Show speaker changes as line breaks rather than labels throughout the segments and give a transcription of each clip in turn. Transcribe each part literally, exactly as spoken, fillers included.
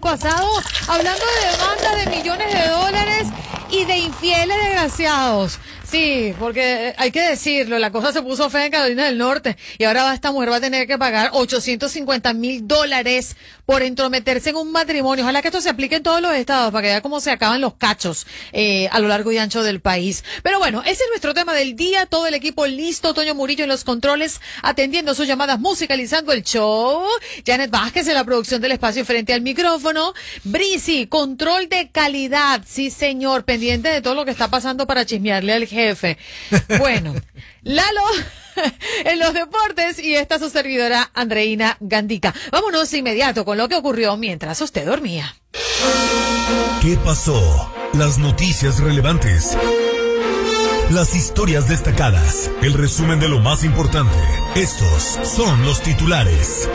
pasado hablando de demanda de millones de dólares y de infieles desgraciados. Sí, porque hay que decirlo, la cosa se puso fea en Carolina del Norte y ahora esta mujer va a tener que pagar ochocientos cincuenta mil dólares por entrometerse en un matrimonio. Ojalá que esto se aplique en todos los estados para que vea cómo se acaban los cachos eh, a lo largo y ancho del país. Pero bueno, ese es nuestro tema del día. Todo el equipo listo, Toño Murillo en los controles, atendiendo sus llamadas, musicalizando el show. Janet Vázquez en la producción del espacio frente al micrófono. Brisi, control de calidad. Sí, señor, pendiente de todo lo que está pasando para chismearle al jefe. Bueno, Lalo en los deportes y esta su servidora Andreina Gandica. Vámonos de inmediato con lo que ocurrió mientras usted dormía.
¿Qué pasó? Las noticias relevantes, las historias destacadas, el resumen de lo más importante. Estos son los titulares.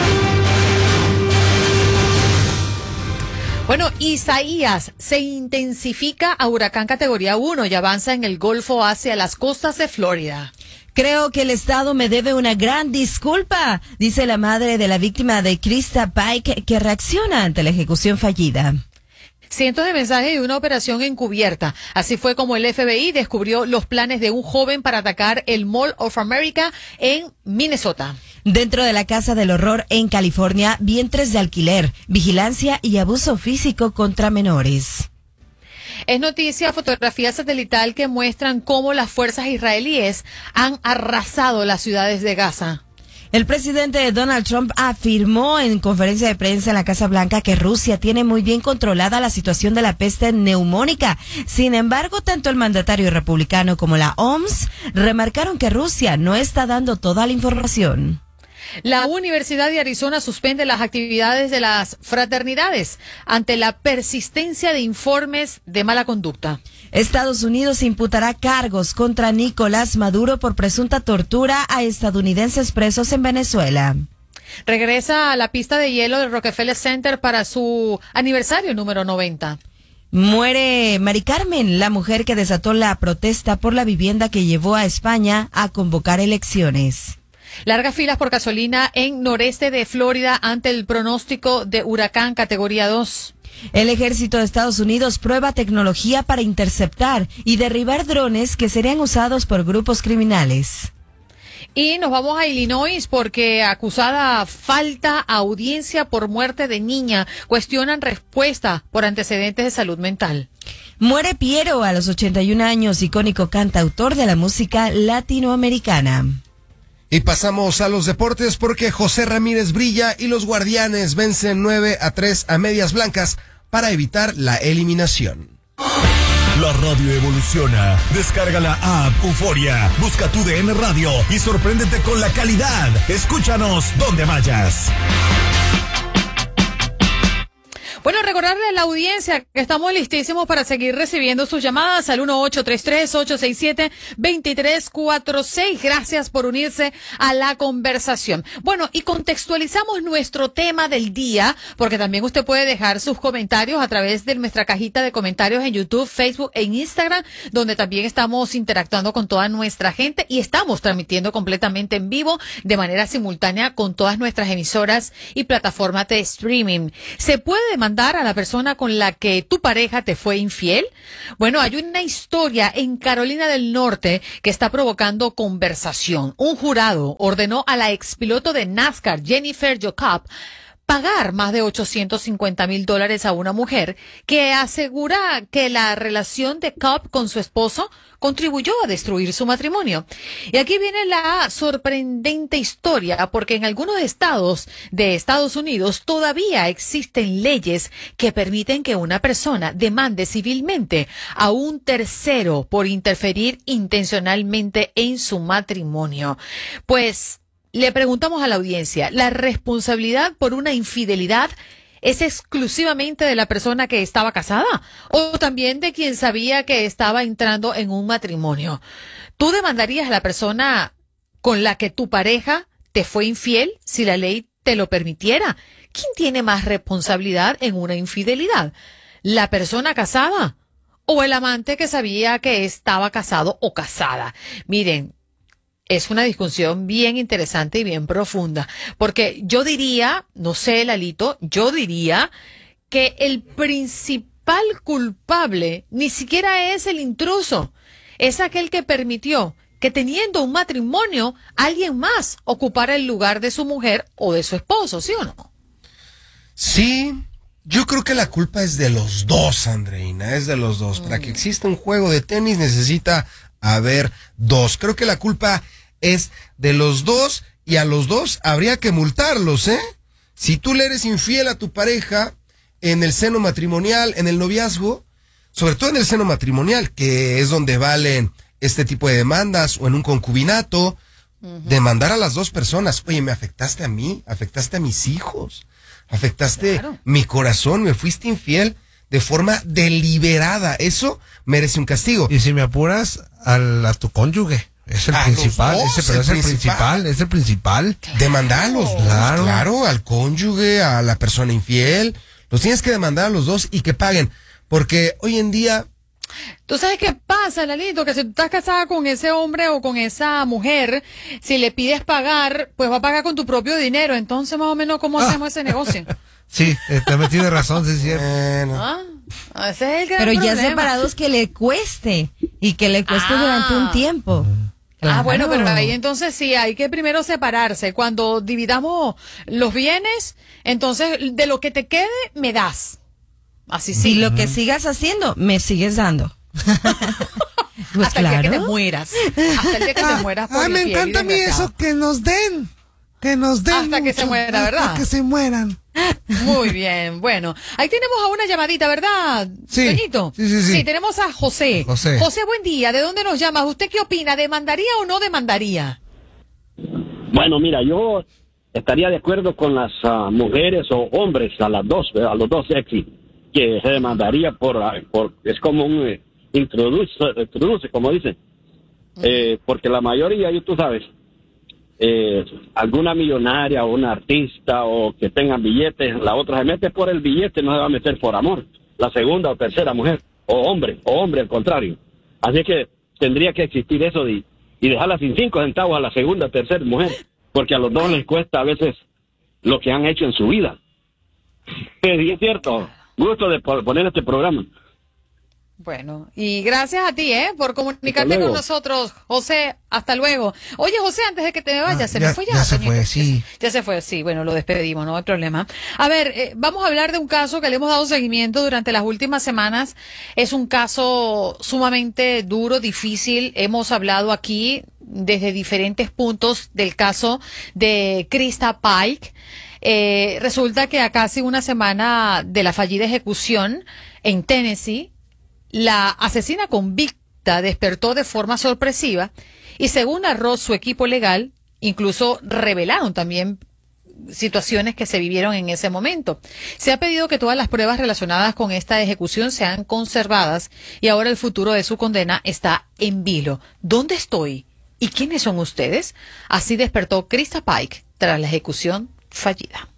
Bueno, Isaías se intensifica a huracán categoría uno y avanza en el Golfo hacia las costas de Florida.
Creo que el Estado me debe una gran disculpa, dice la madre de la víctima de Krista Pike, que reacciona ante la ejecución fallida.
Cientos de mensajes y una operación encubierta. Así fue como el F B I descubrió los planes de un joven para atacar el Mall of America en Minnesota.
Dentro de la Casa del Horror en California, vientres de alquiler, vigilancia y abuso físico contra menores.
Es noticia fotografía satelital que muestran cómo las fuerzas israelíes han arrasado las ciudades de Gaza.
El presidente Donald Trump afirmó en conferencia de prensa en la Casa Blanca que Rusia tiene muy bien controlada la situación de la peste neumónica. Sin embargo, tanto el mandatario republicano como la O M S remarcaron que Rusia no está dando toda la información.
La Universidad de Arizona suspende las actividades de las fraternidades ante la persistencia de informes de mala conducta.
Estados Unidos imputará cargos contra Nicolás Maduro por presunta tortura a estadounidenses presos en Venezuela.
Regresa a la pista de hielo del Rockefeller Center para su aniversario número noventa.
Muere Mari Carmen, la mujer que desató la protesta por la vivienda que llevó a España a convocar elecciones.
Largas filas por gasolina en noreste de Florida ante el pronóstico de huracán categoría dos.
El ejército de Estados Unidos prueba tecnología para interceptar y derribar drones que serían usados por grupos criminales.
Y nos vamos a Illinois porque acusada falta audiencia por muerte de niña. Cuestionan respuesta por antecedentes de salud mental.
Muere Piero a los ochenta y un años, icónico cantautor de la música latinoamericana.
Y pasamos a los deportes porque José Ramírez brilla y los Guardianes vencen nueve a tres a Medias Blancas para evitar la eliminación.
La radio evoluciona. Descarga la app Euforia, busca tu D N Radio y sorpréndete con la calidad. Escúchanos donde vayas.
Bueno, recordarle a la audiencia que estamos listísimos para seguir recibiendo sus llamadas al uno ocho tres tres, ocho seis siete, dos tres cuatro seis. Gracias por unirse a la conversación. Bueno, y contextualizamos nuestro tema del día, porque también usted puede dejar sus comentarios a través de nuestra cajita de comentarios en YouTube, Facebook e Instagram, donde también estamos interactuando con toda nuestra gente y estamos transmitiendo completamente en vivo de manera simultánea con todas nuestras emisoras y plataformas de streaming. Se puede mandar a la persona con la que tu pareja te fue infiel. Bueno, hay una historia en Carolina del Norte que está provocando conversación. Un jurado ordenó a la expiloto de NASCAR, Jennifer Jacob, pagar más de ochocientos cincuenta mil dólares a una mujer que asegura que la relación de Cobb con su esposo contribuyó a destruir su matrimonio. Y aquí viene la sorprendente historia, porque en algunos estados de Estados Unidos todavía existen leyes que permiten que una persona demande civilmente a un tercero por interferir intencionalmente en su matrimonio. Pues le preguntamos a la audiencia, ¿la responsabilidad por una infidelidad es exclusivamente de la persona que estaba casada o también de quien sabía que estaba entrando en un matrimonio? ¿Tú demandarías a la persona con la que tu pareja te fue infiel si la ley te lo permitiera? ¿Quién tiene más responsabilidad en una infidelidad? ¿La persona casada o el amante que sabía que estaba casado o casada? Miren, es una discusión bien interesante y bien profunda, porque yo diría, no sé, Lalito, yo diría que el principal culpable ni siquiera es el intruso, es aquel que permitió que teniendo un matrimonio, alguien más ocupara el lugar de su mujer o de su esposo, ¿sí o no?
Sí, yo creo que la culpa es de los dos, Andreina, es de los dos. Mm. Para que exista un juego de tenis necesita haber dos. Creo que la culpa es de los dos y a los dos habría que multarlos, ¿eh? Si tú le eres infiel a tu pareja en el seno matrimonial, en el noviazgo, sobre todo en el seno matrimonial, que es donde valen este tipo de demandas, o en un concubinato, uh-huh. demandar a las dos personas. Oye, me afectaste a mí, afectaste a mis hijos, afectaste claro. mi corazón, me fuiste infiel de forma deliberada. Eso merece un castigo.
Y si me apuras, al, a tu cónyuge. Es el a principal, dos, ese, pero el es el principal, principal, es el principal.
Demandar a los dos,
claro.
claro, al cónyuge, a la persona infiel. Los tienes que demandar a los dos y que paguen. Porque hoy en día...
¿Tú sabes qué pasa, Lalito? Que si tú estás casada con ese hombre o con esa mujer, si le pides pagar, pues va a pagar con tu propio dinero. Entonces, más o menos, ¿cómo ah. hacemos ese negocio?
Sí, usted tiene razón, sí es cierto.
Bueno.
Ah, ese es el gran
Pero
problema.
ya separados que le cueste y que le cueste ah. durante un tiempo.
Claro. Ah, bueno, pero ahí entonces sí, hay que primero separarse. Cuando dividamos los bienes, entonces de lo que te quede, me das. Así sí.
Y lo que sigas haciendo, me sigues dando.
Pues hasta claro. el día que te mueras. Hasta el día que te mueras.
Ah, me encanta a mí eso, que nos den. Que nos den.
Hasta mucho, que se muera, ¿verdad?
Hasta que se mueran.
Muy bien, bueno. Ahí tenemos a una llamadita, ¿verdad,
sí,
Toñito?
Sí, sí, sí.
Sí, tenemos a José.
José.
José, buen día. ¿De dónde nos llamas? ¿Usted qué opina? ¿Demandaría o no demandaría?
Bueno, mira, yo estaría de acuerdo con las uh, mujeres o hombres, a las dos, a los dos sexy, que se demandaría por, por es como un eh, introduce, introduce, como dicen, eh, porque la mayoría, y tú sabes, eh, alguna millonaria o una artista o que tengan billetes, la otra se mete por el billete, no se va a meter por amor, la segunda o tercera mujer, o hombre, o hombre al contrario. Así que tendría que existir eso de, y dejarla sin cinco centavos a la segunda o tercera mujer, porque a los dos les cuesta a veces lo que han hecho en su vida. Sí, es cierto. Gusto de poner este programa.
Bueno, y gracias a ti, ¿eh? Por comunicarte con nosotros, José. Hasta luego. Oye, José, antes de que te vayas, ah, ¿se
ya,
me fue ya?
Ya se fue, sí.
Ya se fue, sí. Bueno, lo despedimos, no hay problema. A ver, eh, vamos a hablar de un caso que le hemos dado seguimiento durante las últimas semanas. Es un caso sumamente duro, difícil. Hemos hablado aquí desde diferentes puntos del caso de Krista Pike. Eh, resulta que a casi una semana de la fallida ejecución en Tennessee, la asesina convicta despertó de forma sorpresiva y, según narró su equipo legal, incluso revelaron también situaciones que se vivieron en ese momento. Se ha pedido que todas las pruebas relacionadas con esta ejecución sean conservadas y ahora el futuro de su condena está en vilo. ¿Dónde estoy? ¿Y quiénes son ustedes? Así despertó Krista Pike tras la ejecución fallida.